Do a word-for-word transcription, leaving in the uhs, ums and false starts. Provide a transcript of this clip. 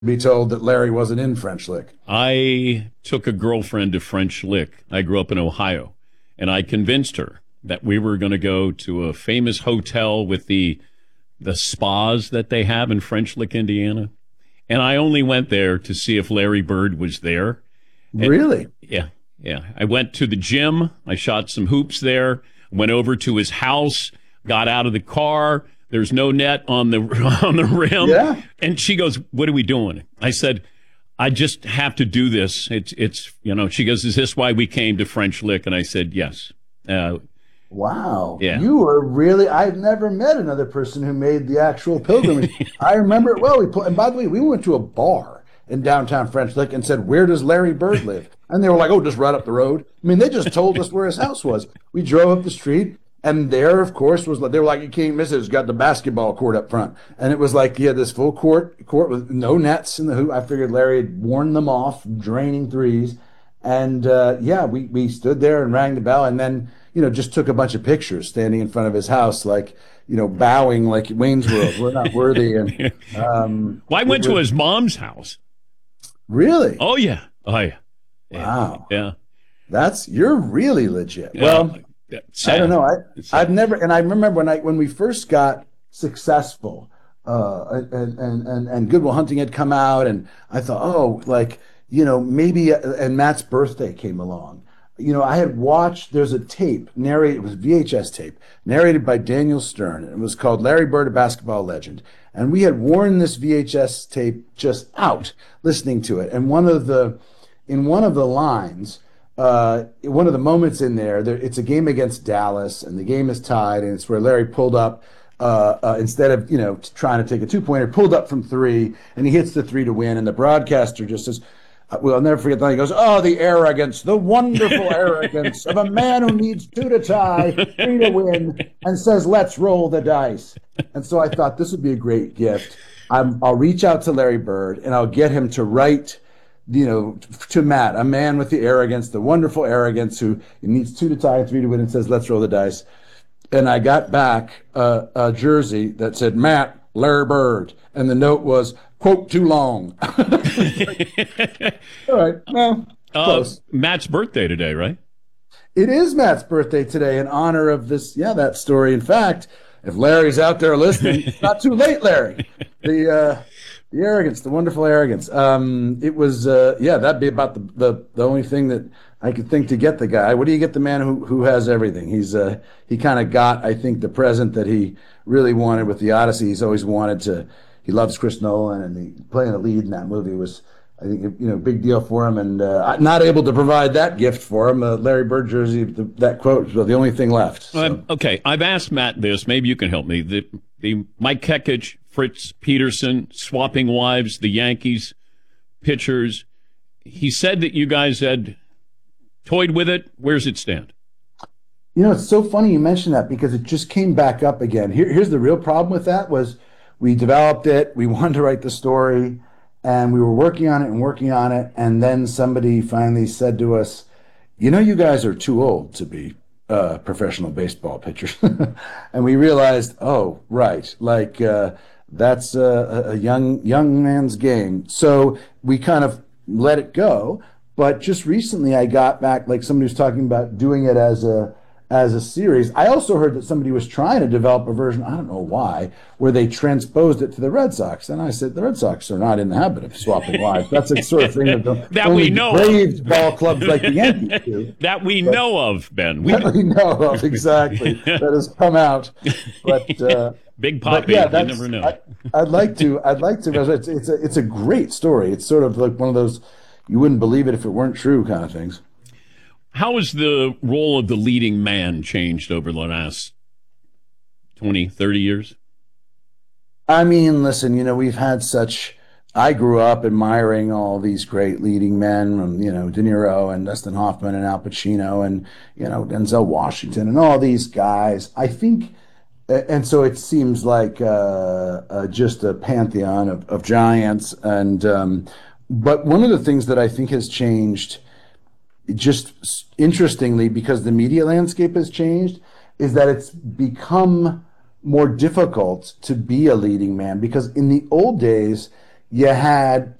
be told that Larry wasn't in French Lick. I took a girlfriend to French Lick. I grew up in Ohio, and I convinced her that we were going to go to a famous hotel with the the spas that they have in French Lick, Indiana. And I only went there to see if Larry Bird was there. And, really? Yeah, yeah. I went to the gym. I shot some hoops there. Went over to his house. Got out of the car. There's no net on the on the rim. Yeah. And she goes, "What are we doing?" I said, "I just have to do this. It's it's you know." She goes, "Is this why we came to French Lick?" And I said, "Yes." Uh, Wow. Yeah. You were really, I've never met another person who made the actual pilgrimage. I remember it well. We put, and by the way, we went to a bar in downtown French Lick and said, "Where does Larry Bird live?" And they were like, "Oh, just right up the road." I mean, they just told us where his house was. We drove up the street, and there, of course, was like, they were like, "You can't miss it. It's got the basketball court up front." And it was like, he had this full court, court with no nets in the hoop. I figured Larry had worn them off, draining threes. And uh, yeah, we, we stood there and rang the bell, and then, you know, just took a bunch of pictures standing in front of his house, like, you know, bowing like Wayne's World. We're not worthy. And um, well, I went to his mom's house. Really? Oh yeah. Oh yeah. Wow. Yeah. That's, you're really legit. Yeah. Well, Sad. I don't know. I It's I've sad. never, and I remember when I when we first got successful, uh, and and and and Good Will Hunting had come out, and I thought, oh, like, you know, maybe, and Matt's birthday came along. You know, I had watched, there's a tape, narrated, it was V H S tape, narrated by Daniel Stern. It was called Larry Bird, a Basketball Legend. And we had worn this V H S tape just out, listening to it. And one of the, in one of the lines, uh, one of the moments in there, there, it's a game against Dallas, and the game is tied, and it's where Larry pulled up, uh, uh, instead of, you know, trying to take a two-pointer, pulled up from three, and he hits the three to win, and the broadcaster just says, well, I'll never forget that. He goes, "Oh, the arrogance, the wonderful arrogance of a man who needs two to tie, three to win, and says, 'Let's roll the dice.'" And so I thought this would be a great gift. I'm, I'll reach out to Larry Bird, and I'll get him to write, you know, to Matt, a man with the arrogance, the wonderful arrogance, who needs two to tie, three to win, and says, "Let's roll the dice." And I got back a, a jersey that said, "Matt, Larry Bird," and the note was, quote, "too long." All right. Well, Uh, close. Matt's birthday today, right? It is Matt's birthday today in honor of this, yeah, that story. In fact, if Larry's out there listening, it's not too late, Larry. The uh, the arrogance, the wonderful arrogance. Um, it was, uh, yeah, that'd be about the, the the only thing that I could think to get the guy. What do you get the man who who has everything? He's uh, he kind of got, I think, the present that he really wanted with the Odyssey. He's always wanted to. He loves Chris Nolan, and the, playing the lead in that movie was, I think, you know, a big deal for him. And uh, not able to provide that gift for him, uh, Larry Bird jersey, the, that quote was the only thing left. So. Um, okay, I've asked Matt this. Maybe you can help me. The, the Mike Kekich, Fritz Peterson, swapping wives, the Yankees pitchers. He said that you guys had toyed with it. Where's it stand? You know, it's so funny you mentioned that, because it just came back up again. Here, here's the real problem with that was, we developed it, we wanted to write the story, and we were working on it and working on it, and then somebody finally said to us, "You know, you guys are too old to be uh, professional baseball pitchers." And we realized, oh, right, like uh, that's a, a young young man's game. So we kind of let it go. But just recently I got back, like somebody was talking about doing it as a as a series. I also heard that somebody was trying to develop a version, I don't know why, where they transposed it to the Red Sox. And I said, the Red Sox are not in the habit of swapping wives. That's the sort of thing that, the, That only we know braved ball clubs like the Yankees do. That we But- know of, Ben. We, That we know of, exactly. That has come out. But uh, Big but Poppy, yeah, you that's, never know. I, I'd like to. I'd like to. It's, it's a. It's a great story. It's sort of like one of those you wouldn't believe it if it weren't true kind of things. How has the role of the leading man changed over the last twenty, thirty years? I mean, listen, you know, we've had such. I grew up admiring all these great leading men, from, you know, De Niro and Dustin Hoffman and Al Pacino and, you know, Denzel Washington and all these guys. I think, and so it seems like uh, uh, just a pantheon of, of giants. And um, but one of the things that I think has changed, just interestingly, because the media landscape has changed, is that it's become more difficult to be a leading man. Because in the old days, you had